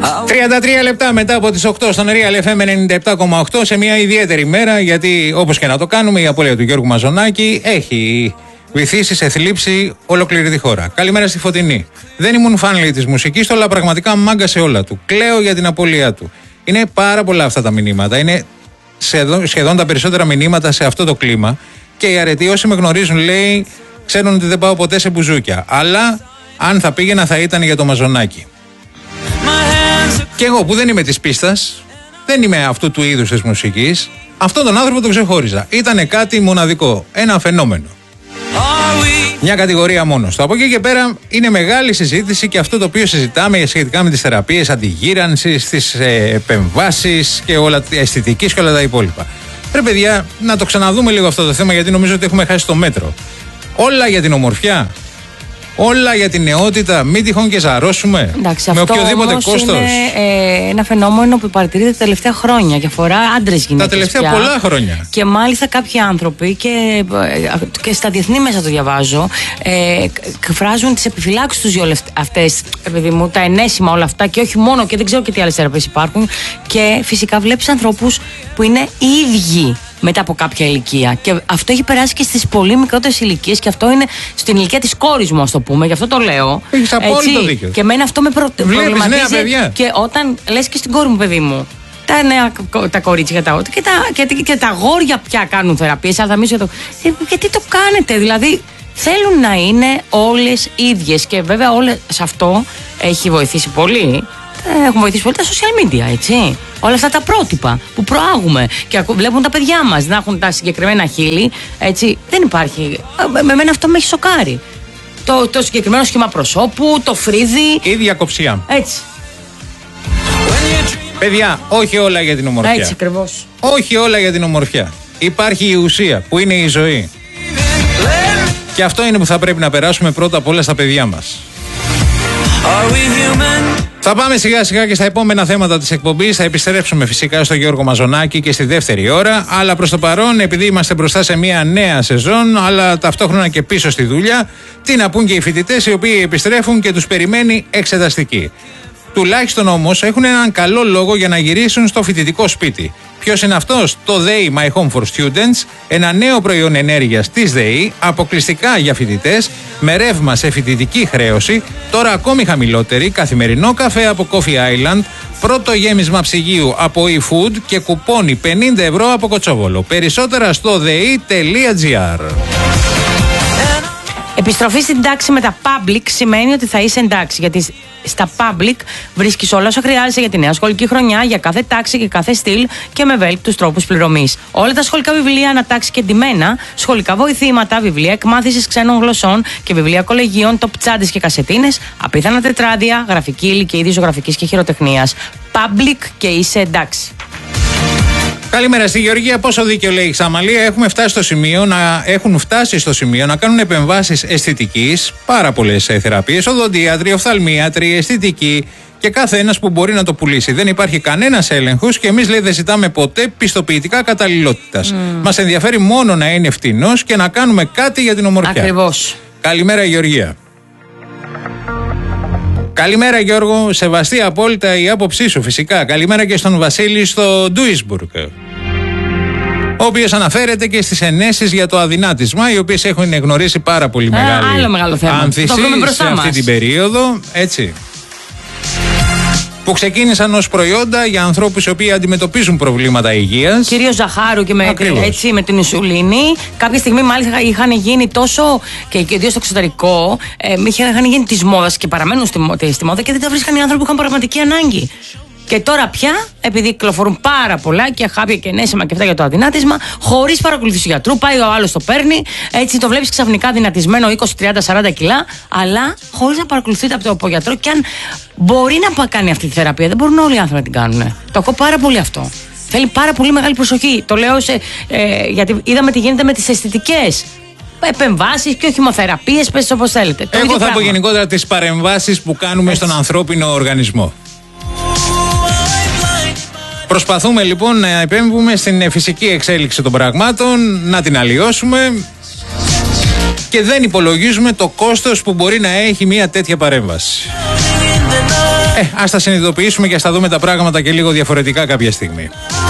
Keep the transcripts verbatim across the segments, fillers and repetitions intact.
τριάντα τρία λεπτά μετά από τις οκτώ στον Real εφ εμ ενενήντα επτά κόμμα οκτώ, σε μια ιδιαίτερη μέρα, γιατί όπως και να το κάνουμε, η απώλεια του Γιώργου Μαζονάκη έχει βυθίσει σε θλίψη ολόκληρη τη χώρα. Καλημέρα στη Φωτεινή. Δεν ήμουν φαν, λέει, της μουσικής, αλλά πραγματικά μάγκασε όλα του. Κλαίω για την απώλειά του. Είναι πάρα πολλά αυτά τα μηνύματα. Είναι σχεδόν, σχεδόν τα περισσότερα μηνύματα σε αυτό το κλίμα. Και οι αρετοί, όσοι με γνωρίζουν, λέει, ξέρουν ότι δεν πάω ποτέ σε μπουζούκια. Αλλά αν θα πήγαινα, θα ήταν για το Μαζονάκη. Και εγώ που δεν είμαι της πίστας, δεν είμαι αυτού του είδους της μουσικής, αυτόν τον άνθρωπο τον ξεχώριζα. Ήτανε κάτι μοναδικό, ένα φαινόμενο. Μια κατηγορία μόνος του. Από εκεί και πέρα είναι μεγάλη συζήτηση και αυτό το οποίο συζητάμε σχετικά με τις θεραπείες αντιγύρανσης, τις ε, επεμβάσεις και όλα, αισθητικής και όλα τα υπόλοιπα. Πρέπει, παιδιά, να το ξαναδούμε λίγο αυτό το θέμα, γιατί νομίζω ότι έχουμε χάσει το μέτρο. Όλα για την ομορφιά. Όλα για την νεότητα, μην τυχόν και ζαρώσουμε. Εντάξει, με αυτό οποιοδήποτε κόστος. Είναι ε, ένα φαινόμενο που παρατηρείται τα τελευταία χρόνια και αφορά άντρες, γυναίκες. Τα τελευταία πια. πολλά χρόνια. Και μάλιστα κάποιοι άνθρωποι, και, και στα διεθνή μέσα το διαβάζω, ε, εκφράζουν τις επιφυλάξεις τους για αυτές, επειδή μου, τα ενέσιμα όλα αυτά, και όχι μόνο, και δεν ξέρω και τι άλλες θεραπείες υπάρχουν. Και φυσικά βλέπεις ανθρώπους που είναι ίδιοι μετά από κάποια ηλικία. Και αυτό έχει περάσει και στις πολύ μικρότερες ηλικίες, και αυτό είναι στην ηλικία της κόρης μου, ας το πούμε. Γι' αυτό το λέω. Έχεις απόλυτο δίκιο. Και εμένα αυτό με προ... προβληματίζει. Νέα παιδιά. Και όταν λες και στην κόρη μου, παιδί μου, τα νέα τα κορίτσια τα, και, τα, και, και τα αγόρια πια κάνουν θεραπείες, αλλά θα μιλήσω για το. Ε, γιατί το κάνετε, δηλαδή. Θέλουν να είναι όλες ίδιες. Και βέβαια όλες, σε αυτό έχει βοηθήσει πολύ. Έχουν βοηθήσει πολύ τα social media, έτσι. Όλα αυτά τα πρότυπα που προάγουμε και βλέπουν τα παιδιά μας να έχουν τα συγκεκριμένα χείλη, έτσι. Δεν υπάρχει. Με μένα αυτό με έχει σοκάρει. Το, το συγκεκριμένο σχήμα προσώπου, το φρύδι. Ίδια κοψιά. Έτσι. Παιδιά, όχι όλα για την ομορφιά. Έτσι ακριβώς. Όχι όλα για την ομορφιά. Υπάρχει η ουσία που είναι η ζωή. Και αυτό είναι που θα πρέπει να περάσουμε πρώτα απ' όλα στα παιδιά μας. Θα πάμε σιγά σιγά και στα επόμενα θέματα της εκπομπής. Θα επιστρέψουμε φυσικά στο Γιώργο Μαζονάκη και στη δεύτερη ώρα. Αλλά προς το παρόν, επειδή είμαστε μπροστά σε μια νέα σεζόν, αλλά ταυτόχρονα και πίσω στη δουλειά, τι να πούν και οι φοιτητές οι οποίοι επιστρέφουν και τους περιμένει εξεταστική. Τουλάχιστον όμως έχουν έναν καλό λόγο για να γυρίσουν στο φοιτητικό σπίτι. Ποιος είναι αυτός? Το ΔΕΗ My Home for Students, ένα νέο προϊόν ενέργειας της ΔΕΗ, αποκλειστικά για φοιτητές, με ρεύμα σε φοιτητική χρέωση, τώρα ακόμη χαμηλότερη, καθημερινό καφέ από Coffee Island, πρώτο γέμισμα ψυγείου από eFood και κουπόνι πενήντα ευρώ από Κοτσόβολο. Περισσότερα στο δεη τελεία τζι άρ. Επιστροφή στην τάξη με τα public σημαίνει ότι θα είσαι εντάξει, γιατί στα public βρίσκεις όλα όσα χρειάζεσαι για τη νέα σχολική χρονιά, για κάθε τάξη και κάθε στυλ και με ευέλικτους τρόπους πληρωμής. Όλα τα σχολικά βιβλία ανατάξει και ντυμένα, σχολικά βοηθήματα, βιβλία εκμάθησης ξένων γλωσσών και βιβλία κολεγίων, τοπτσάντες και κασετίνες, απίθανα τετράδια, γραφική ύλη και είδη ζωγραφικής και χειροτεχνίας. Public και είσαι εντάξει. Καλημέρα στη Γεωργία. Πόσο δίκιο λέει η Ξαμαλία. Έχουμε φτάσει στο σημείο να, έχουν φτάσει στο σημείο να κάνουν επεμβάσεις αισθητικής, πάρα πολλές θεραπείες, οδοντίατροι, οφθαλμίατροι, αισθητικοί και κάθε ένας που μπορεί να το πουλήσει. Δεν υπάρχει κανένας έλεγχος και εμείς, λέει, δεν ζητάμε ποτέ πιστοποιητικά καταλληλότητας. Mm. Μας ενδιαφέρει μόνο να είναι φτηνός και να κάνουμε κάτι για την ομορφιά. Ακριβώς. Καλημέρα, Γεωργία. Καλημέρα, Γιώργο. Σεβαστή απόλυτα η άποψή σου, φυσικά. Καλημέρα και στον Βασίλη στο Ντούισμπουργκ, ο οποίος αναφέρεται και στις ενέσεις για το αδυνάτισμα, οι οποίες έχουν γνωρίσει πάρα πολύ Α, μεγάλη άλλο μεγάλο θέμα. άνθηση σε αυτή την περίοδο. Έτσι. Που ξεκίνησαν ως προϊόντα για ανθρώπους οι οποίοι αντιμετωπίζουν προβλήματα υγείας. Κυρίως ζαχάρου και με, έτσι, με την ινσουλίνη. Κάποια στιγμή μάλιστα είχαν γίνει τόσο, και ιδίως στο εξωτερικό, ε, είχαν γίνει της μόδας και παραμένουν στη, στη μόδα και δεν τα βρίσκαν οι άνθρωποι που είχαν πραγματική ανάγκη. Και τώρα πια, επειδή κυκλοφορούν πάρα πολλά και χάπια και ενέσιμα και αυτά για το αδυνάτισμα, χωρίς παρακολουθήσει του γιατρού, πάει ο άλλος το παίρνει, έτσι το βλέπεις ξαφνικά δυνατισμένο είκοσι, τριάντα, σαράντα κιλά, αλλά χωρίς να παρακολουθείται από το γιατρό. Και αν μπορεί να κάνει αυτή τη θεραπεία, δεν μπορούν όλοι οι άνθρωποι να την κάνουν. Το ακούω πάρα πολύ αυτό. Θέλει πάρα πολύ μεγάλη προσοχή. Το λέω σε, ε, γιατί είδαμε τι γίνεται με τις αισθητικές επεμβάσεις και οχημοθεραπείες, πες όπως θέλετε. Το Εγώ θα πω γενικότερα τις παρεμβάσεις που κάνουμε έτσι στον ανθρώπινο οργανισμό. Προσπαθούμε λοιπόν να επέμβουμε στην φυσική εξέλιξη των πραγμάτων, να την αλλοιώσουμε και δεν υπολογίζουμε το κόστος που μπορεί να έχει μια τέτοια παρέμβαση. Ε, ας τα συνειδητοποιήσουμε και ας τα δούμε τα πράγματα και λίγο διαφορετικά κάποια στιγμή.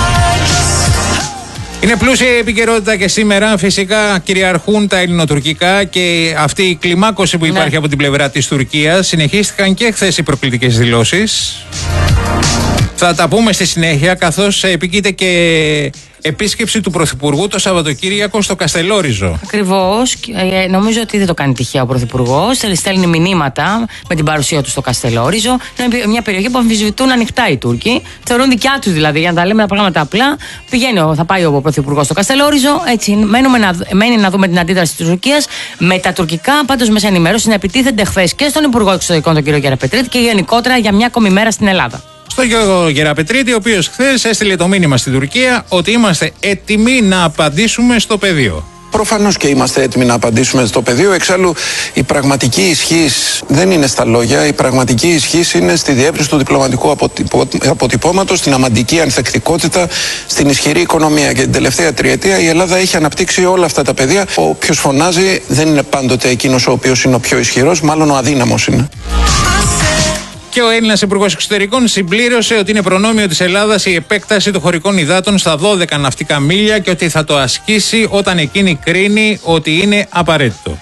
Είναι πλούσια η επικαιρότητα και σήμερα φυσικά κυριαρχούν τα ελληνοτουρκικά και αυτή η κλιμάκωση που υπάρχει ναι. από την πλευρά της Τουρκίας. Συνεχίστηκαν και χθες οι προκλητικές δηλώσεις. Θα τα πούμε στη συνέχεια, καθώς επικείται και επίσκεψη του Πρωθυπουργού το Σαββατοκύριακο στο Καστελόριζο. Ακριβώς. Ε, νομίζω ότι δεν το κάνει τυχαία ο Πρωθυπουργός. Στέλνει μηνύματα με την παρουσία του στο Καστελόριζο. Είναι μια περιοχή που αμφισβητούν ανοιχτά οι Τούρκοι. Θεωρούν δικιά του δηλαδή, για να τα λέμε τα πράγματα απλά. Πηγαίνει, θα πάει ο Πρωθυπουργός στο Καστελόριζο. Έτσι, μένουμε να, μένει να δούμε την αντίδραση της Τουρκίας. Με τα τουρκικά, πάντως, μέσα ενημέρωση να επιτίθενται χθες και στον Υπουργό Εξωτερικών, τον κύριο Γεραπετρίτη, και γενικότερα για μια ακόμη μέρα στην Ελλάδα. Στο Γιώργο Γεραπετρίτη, ο οποίος χθες έστειλε το μήνυμα στην Τουρκία ότι είμαστε έτοιμοι να απαντήσουμε στο πεδίο. Προφανώς και είμαστε έτοιμοι να απαντήσουμε στο πεδίο. Εξάλλου, η πραγματική ισχύς δεν είναι στα λόγια. Η πραγματική ισχύς είναι στη διεύρυνση του διπλωματικού αποτυπώ... αποτυπώματος, στην αμαντική ανθεκτικότητα, στην ισχυρή οικονομία. Και την τελευταία τριετία η Ελλάδα έχει αναπτύξει όλα αυτά τα πεδία. Όποιος φωνάζει δεν είναι πάντοτε εκείνος ο οποίος είναι ο πιο ισχυρός, μάλλον ο αδύναμος είναι. Και ο Έλληνας Υπουργός Εξωτερικών συμπλήρωσε ότι είναι προνόμιο της Ελλάδας η επέκταση των χωρικών υδάτων στα δώδεκα ναυτικά μίλια και ότι θα το ασκήσει όταν εκείνη κρίνει ότι είναι απαραίτητο.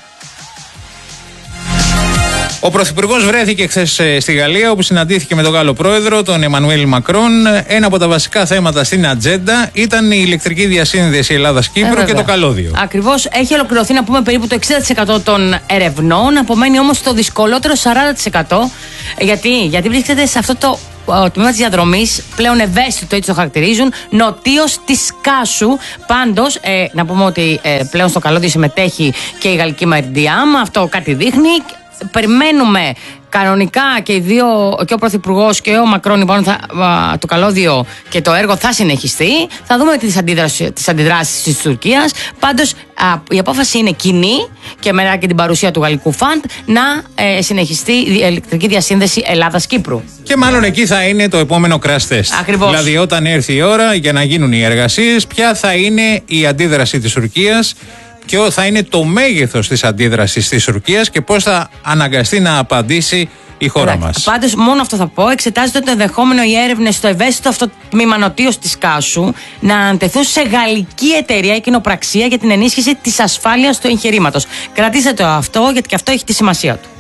Ο Πρωθυπουργός βρέθηκε χθες στη Γαλλία, όπου συναντήθηκε με τον Γάλλο Πρόεδρο, τον Εμμανουέλ Μακρόν. Ένα από τα βασικά θέματα στην ατζέντα ήταν η ηλεκτρική διασύνδεση Ελλάδα-Κύπρου ε, και το καλώδιο. Ακριβώς. Έχει ολοκληρωθεί, να πούμε, περίπου το εξήντα τοις εκατό των ερευνών. Απομένει όμως το δυσκολότερο σαράντα τοις εκατό. Γιατί, Γιατί βρίσκεται σε αυτό το ο τμήμα της διαδρομής, πλέον ευαίσθητο, έτσι το χαρακτηρίζουν, νοτίως της Κάσου. Πάντως, ε, να πούμε ότι ε, πλέον στο καλώδιο συμμετέχει και η γαλλική Μαριντιάμ. Αυτό κάτι δείχνει. Περιμένουμε κανονικά και οι δύο, και ο Πρωθυπουργός και ο Μακρόν, λοιπόν, θα, α, το καλώδιο και το έργο θα συνεχιστεί. Θα δούμε τις αντιδράσεις, τις αντιδράσεις της Τουρκίας. Πάντως, α, η απόφαση είναι κοινή και μετά και την παρουσία του γαλλικού φαντ να ε, συνεχιστεί η ηλεκτρική διασύνδεση Ελλάδας-Κύπρου. Και μάλλον εκεί θα είναι το επόμενο crash test. Ακριβώς. Δηλαδή, όταν έρθει η ώρα για να γίνουν οι εργασίες, ποια θα είναι η αντίδραση της Τουρκίας. Ποιο θα είναι το μέγεθος της αντίδρασης της Τουρκίας και πώς θα αναγκαστεί να απαντήσει η χώρα μας. Πάντως, μόνο αυτό θα πω. Εξετάζεται το ενδεχόμενο οι έρευνες στο ευαίσθητο αυτό τμήμα νοτίως της Κάσου να ανατεθούν σε γαλλική εταιρεία ή κοινοπραξία για την ενίσχυση της ασφάλειας του εγχειρήματος. Κρατήστε το αυτό, γιατί και αυτό έχει τη σημασία του.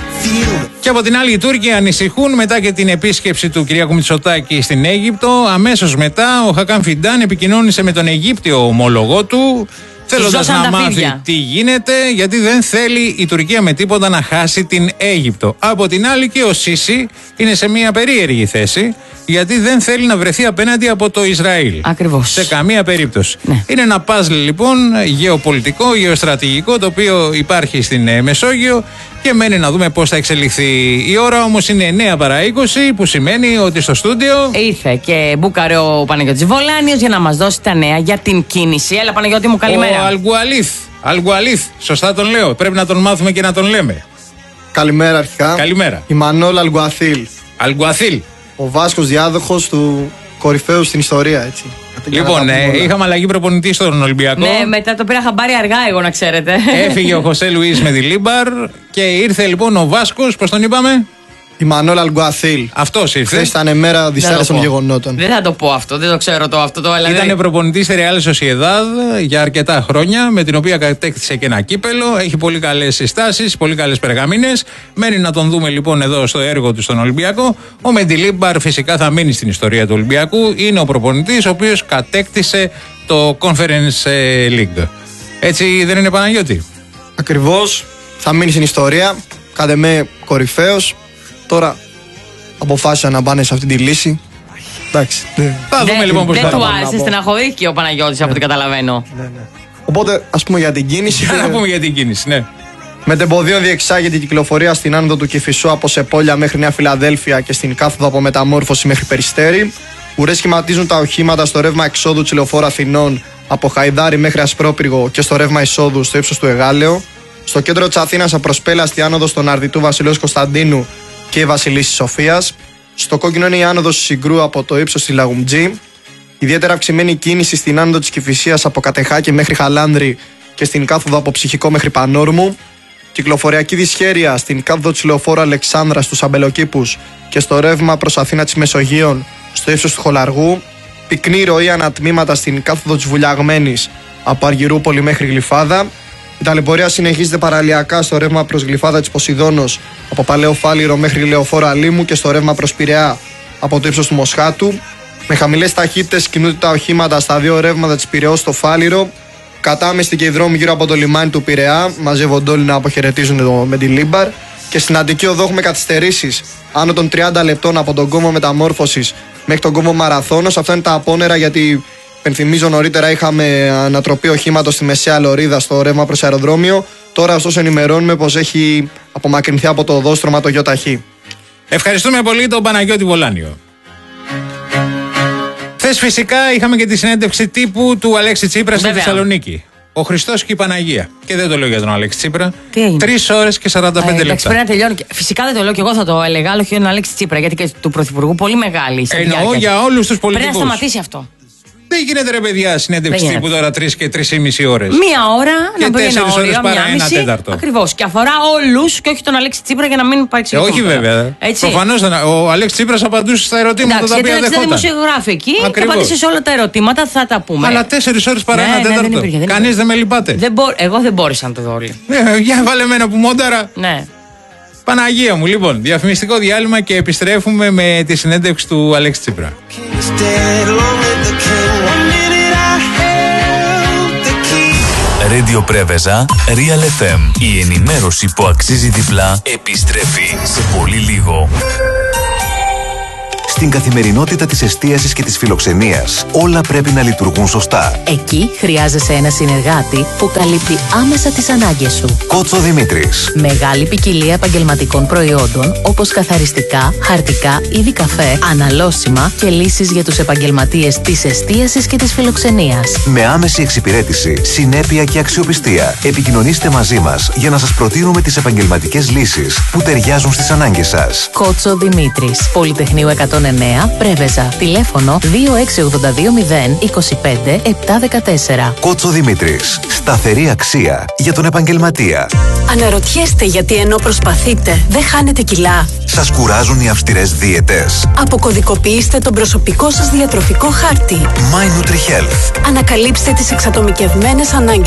Και από την άλλη, οι Τούρκοι ανησυχούν μετά και την επίσκεψη του Κυριάκου Μητσοτάκη στην Αίγυπτο. Αμέσως μετά, ο Χακάν Φιντάν επικοινώνησε με τον Αιγύπτιο ομόλογό του, θέλοντας να μάθει τι γίνεται, γιατί δεν θέλει η Τουρκία με τίποτα να χάσει την Αίγυπτο. Από την άλλη, και ο Σίσι είναι σε μια περίεργη θέση, γιατί δεν θέλει να βρεθεί απέναντι από το Ισραήλ. Ακριβώς. Σε καμία περίπτωση. Ναι. Είναι ένα παζλ, λοιπόν, γεωπολιτικό, γεωστρατηγικό, το οποίο υπάρχει στην Μεσόγειο και μένει να δούμε πώς θα εξελιχθεί. Η ώρα όμως είναι εννιά παρά είκοσι, που σημαίνει ότι στο στούντιο ήρθε και μπούκαρε ο Παναγιώτης Βολάνιος για να μας δώσει τα νέα για την κίνηση. Έλα, Παναγιώτη μου, καλημέρα. Ο Αλγκουαλίθ. Αλγκουαλίθ, σωστά τον λέω. Πρέπει να τον μάθουμε και να τον λέμε. Καλημέρα αρχικά. Καλημέρα. Η Μανόλ Αλγκουαθίλ. Αλγκουαθίλ. Ο Βάσκος διάδοχος του κορυφαίου στην ιστορία, έτσι. Λοιπόν, ε, είχαμε αλλαγή προπονητή στον Ολυμπιακό. Ναι, μετά το πήρα χαμπάρι αργά, εγώ να ξέρετε. Έφυγε ο Χωσέ Λουίς με τη Λίμπαρ και ήρθε λοιπόν ο Βάσκος, πώς τον είπαμε? Η Μανόλ Αλγκουαθίλ. Αυτός ήρθε. Χθες ήταν μέρα δυσάρεστων των γεγονότων. Δεν θα το πω αυτό, δεν το ξέρω το αυτό το δηλαδή. Ήταν προπονητής στη Real Sociedad για αρκετά χρόνια, με την οποία κατέκτησε και ένα κύπελο. Έχει πολύ καλές συστάσεις, πολύ καλές περγαμίνες. Μένει να τον δούμε λοιπόν εδώ στο έργο του στον Ολυμπιακό. Ο Μεντιλίμπαρ φυσικά θα μείνει στην ιστορία του Ολυμπιακού. Είναι ο προπονητής ο οποίος κατέκτησε το Conference League. Έτσι δεν είναι, Παναγιώτη? Ακριβώς. Θα μείνει στην ιστορία. Κάτε με κορυφαίος. Τώρα αποφάσισαν να πάνε σε αυτή τη λύση. Εντάξει. Ναι. Θα δούμε δεν, λοιπόν πώς θα Δεν του άρεσε, στεναχωρήθηκε ο Παναγιώτης, ναι, από ό,τι καταλαβαίνω. Ναι, ναι. Οπότε, ας πούμε για την κίνηση. Να πούμε για την κίνηση, ναι. Με τεμποδίων διεξάγεται η κυκλοφορία στην άνοδο του Κηφισού από Σεπόλια μέχρι Νέα Φιλαδέλφια και στην κάθοδο από Μεταμόρφωση μέχρι Περιστέρι. Ουρές σχηματίζουν τα οχήματα στο ρεύμα εξόδου της Λεωφόρου Αθηνών από Χαϊδάρι μέχρι Ασπρόπυργο και στο ρεύμα εισόδου στο ύψος του Εγάλεο. Στο κέντρο της Αθήνας απροσπέλαστη άνοδος στον Αρδιτού Βασιλέως Κωνσταντίνου και η Βασιλίσσης Σοφίας. Στο κόκκινο είναι η άνοδος του Συγκρού από το ύψος της Λαγουμτζή. Ιδιαίτερα αυξημένη κίνηση στην άνοδο της Κηφισίας από Κατεχάκη μέχρι Χαλάνδρη και στην κάθοδο από Ψυχικό μέχρι Πανόρμου. Κυκλοφοριακή δυσχέρεια στην κάθοδο της λεωφόρου Αλεξάνδρας στους Αμπελοκήπους και στο ρεύμα προς Αθήνα της Μεσογείων στο ύψος του Χολαργού. Πυκνή ροή ανατμήματα στην κάθοδο της Βουλιαγμένης από Αργυρούπολη μέχρι Γλυφάδα. Η ταλαιπωρία συνεχίζεται παραλιακά στο ρεύμα προς Γλυφάδα της Ποσειδώνος από Παλαιό Φάληρο μέχρι Λεωφόρο Αλήμου και στο ρεύμα προς Πειραιά από το ύψος του Μοσχάτου. Με χαμηλές ταχύτητες κινούνται τα οχήματα στα δύο ρεύματα της Πειραιώς στο Φάληρο. Κατάμεστη και οι δρόμοι γύρω από το λιμάνι του Πειραιά μαζεύονται όλοι να αποχαιρετίζουν το Μεντιλίμπαρ. Και στην Αττική Οδό έχουμε καθυστερήσεις άνω των τριάντα λεπτών από τον κόμβο Μεταμόρφωσης μέχρι τον κόμβο Μαραθώνος. Αυτά είναι τα απόνερα, γιατί πενθυμίζω νωρίτερα είχαμε ανατροπή οχήματος στη μεσαία λωρίδα στο ρεύμα προς αεροδρόμιο. Τώρα ωστόσο ενημερώνουμε πως έχει απομακρυνθεί από το οδόστρωμα το ΙΟΤΑΧΗ. Ευχαριστούμε πολύ τον Παναγιώτη Βολάνιο. Χθες φυσικά είχαμε και τη συνέντευξη τύπου του Αλέξη Τσίπρα στη Θεσσαλονίκη. Ο Χριστός και η Παναγία. Και δεν το λέω για τον Αλέξη Τσίπρα. Τρεις ώρες και σαράντα πέντε λεπτά. Πρέπει να τελειώνει. Φυσικά δεν το λέω και εγώ θα το έλεγα, αλλά όχι για τον Αλέξη Τσίπρα, γιατί και του Πρωθυπουργού πολύ μεγάλη. Εννοώ για όλους τους πολιτικούς. Πρέπει να σταματήσει αυτό. Δεν γίνεται ρε παιδιά συνέντευξη τύπου τώρα τρεις και τρεις και μισή ώρες. Μία ώρα και να πει ένα όριο, παρά μία μισή. Ακριβώς. Και αφορά όλους και όχι τον Αλέξη Τσίπρα για να μην παρεξηγηθούμε. Ε, όχι βέβαια. Προφανώς ο Αλέξη Τσίπρας απαντούσε στα ερωτήματα. Εντάξει, τα οποία δεν δεχόταν. Γιατί δημοσιογράφοι εκεί και απάντησε σε όλα τα ερωτήματα, θα τα πούμε. Αλλά τέσσερις ώρες παρά ένα τέταρτο. Κανείς δεν με λυπάται. Εγώ δεν μπόρεσα να το δω όλοι. Για βάλε μένα που μόνταρα. Ναι. Παναγία μου, λοιπόν, διαφημιστικό διάλειμμα και επιστρέφουμε με τη συνέντευξη του Αλέξη Τσίπρα. Radio Πρέβεζα, Real εφ εμ. Η ενημέρωση που αξίζει διπλά επιστρέφει σε πολύ λίγο. Στην καθημερινότητα της εστίασης και της φιλοξενίας, όλα πρέπει να λειτουργούν σωστά. Εκεί χρειάζεσαι ένα συνεργάτη που καλύπτει άμεσα τις ανάγκες σου. Κότσο Δημήτρης. Μεγάλη ποικιλία επαγγελματικών προϊόντων, όπως καθαριστικά, χαρτικά, είδη καφέ, αναλώσιμα και λύσεις για τους επαγγελματίες της εστίασης και της φιλοξενίας. Με άμεση εξυπηρέτηση, συνέπεια και αξιοπιστία. Επικοινωνήστε μαζί μας για να σας προτείνουμε τις επαγγελματικές λύσεις που ταιριάζουν στις ανάγκες σας. Κότσο Δημήτρης. Πολυτεχνείου εκατόν εννέα, Πρέβεζα. Τηλέφωνο δύο έξι οκτώ δύο μηδέν είκοσι πέντε επτακόσια δεκατέσσερα. Κότσο Δημήτρης. Σταθερή αξία για τον επαγγελματία. Αναρωτιέστε γιατί ενώ προσπαθείτε δεν χάνετε κιλά. Σας κουράζουν οι αυστηρές δίαιτες. Αποκωδικοποιήστε τον προσωπικό σας διατροφικό χάρτη. My NutriHealth. Ανακαλύψτε τις εξατομικευμένες ανάγκες